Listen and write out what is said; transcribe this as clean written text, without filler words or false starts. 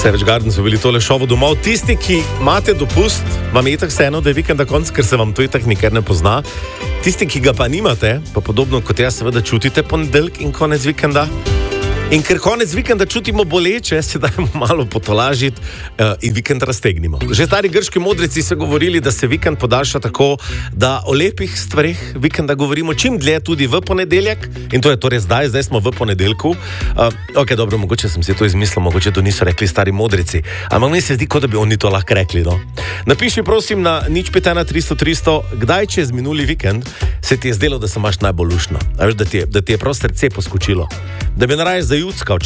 Savage Garden so bili tole šovo domov. Tisti, ki imate dopust, vam je tako vseeno, da je vikend na koncu, ker se vam to itak nikar ne pozna. Tisti, ki ga pa nimate, pa podobno kot jaz, seveda čutite ponedeljek in konec vikenda. In ker konec vikenda čutimo boleče, se dajmo malo potolažiti in vikend raztegnimo. Že stari grški modrici so govorili, da se vikend podaljša tako, da o lepih stvareh vikenda govorimo čim dlje tudi v ponedeljek. In to je torej zdaj smo v ponedeljku. Ok, dobro, mogoče sem si to izmislil, mogoče to niso rekli stari modrici. Ampak mi se zdi, kot da bi oni to lahko rekli, no. Napiši prosim na 051 300 300, kdaj čez minuli vikend se ti je zdelo, da se imaš najbolj luštno. Da ti je prav srce poskočilo. Da bi naraj zajuckal,